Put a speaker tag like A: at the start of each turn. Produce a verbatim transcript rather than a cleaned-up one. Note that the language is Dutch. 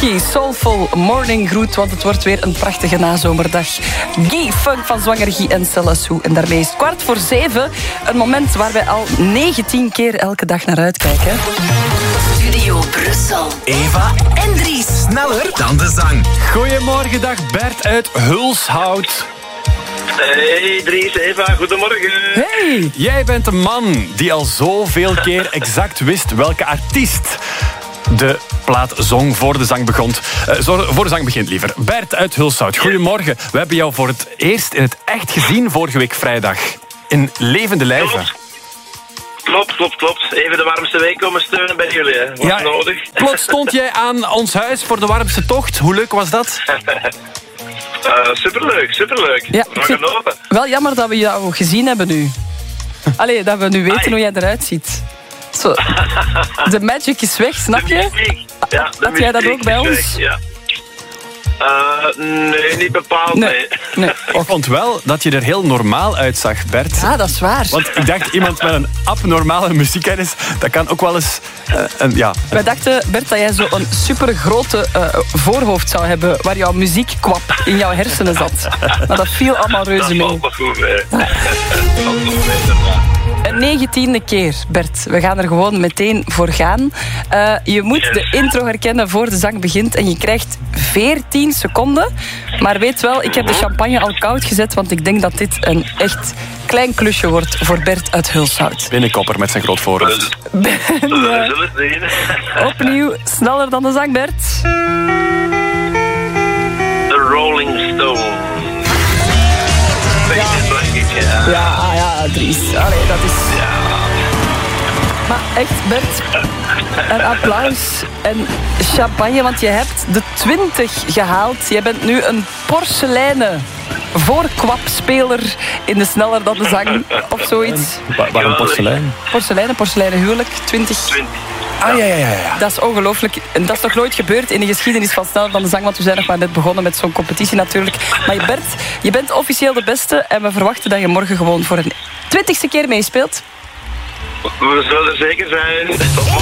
A: Funky, soulful morning groet, want het wordt weer een prachtige nazomerdag. Guy Funk van Zwanger Guy en Celassou. En daarmee is het kwart voor zeven. Een moment waar wij al negentien keer elke dag naar uitkijken.
B: Studio Brussel.
C: Eva
B: En Dries.
C: Sneller dan de zang.
D: Goedemorgen, dag Bert uit Hulshout.
E: Hey Dries, Eva, goedemorgen.
A: Hey!
D: Jij bent een man die al zoveel keer exact wist welke artiest de plaat zong voor de zang begon. Uh, voor de zang begint liever. Bert uit Hulshout, goedemorgen. We hebben jou voor het eerst in het echt gezien vorige week vrijdag. In levende lijven.
E: Klopt, klopt, klopt. Even de warmste week komen steunen bij jullie, hè. Wat
D: Ja,
E: nodig.
D: plots stond jij aan ons huis voor de warmste tocht. Hoe leuk was dat?
E: Uh, superleuk, superleuk.
A: Ja,
E: We gaan open.
A: wel jammer dat we jou gezien hebben nu. Allee, dat we nu weten
E: Ai.
A: hoe jij eruit ziet. Zo. De magic is weg, snap je?
E: Ja, de
A: Had jij dat
E: mystiek
A: ook bij
E: is
A: ons?
E: weg, ja. Uh, nee, niet bepaald, nee.
A: Nee. nee.
D: Ik vond wel dat je er heel normaal uitzag, Bert.
A: Ja, dat is waar.
D: Want ik dacht, iemand met een abnormale muziekkennis, dat kan ook wel eens... Uh, een, ja.
A: Wij dachten, Bert, dat jij zo'n supergrote uh, voorhoofd zou hebben waar jouw muziekkwap in jouw hersenen zat. Maar dat viel allemaal
E: Dat
A: reuze mee.
E: valt nog goed mee. Dat valt nog mee, inderdaad.
A: Een negentiende keer, Bert. We gaan er gewoon meteen voor gaan. Uh, je moet
E: Yes.
A: de intro herkennen voor de zang begint en je krijgt veertien seconden. Maar weet wel, ik heb de champagne al koud gezet, want ik denk dat dit een echt klein klusje wordt voor Bert uit Hulshout.
D: Binnenkopper met zijn groot voorhoofd.
E: We zullen het zien.
A: Opnieuw, sneller dan de zang, Bert.
E: The Rolling Stones. Beetje blanketje, ja.
A: Ja, ja, Dries. Allee, dat is... Maar echt, Bert, een applaus en champagne, want je hebt de twintig gehaald. Je bent nu een porseleinen voorkwapspeler in de Sneller dan de Zang, of zoiets.
D: Wa- Waarom porselein?
A: Porseleinen, porseleinen huwelijk, twintig.
D: Ah, ja, ja, ja. ja.
A: Dat is ongelooflijk. En dat is nog nooit gebeurd in de geschiedenis van Sneller dan de Zang, want we zijn nog maar net begonnen met zo'n competitie natuurlijk. Maar Bert, je bent officieel de beste en we verwachten dat je morgen gewoon voor een twintigste keer meespeelt.
E: We zullen er zeker zijn. Tot morgen.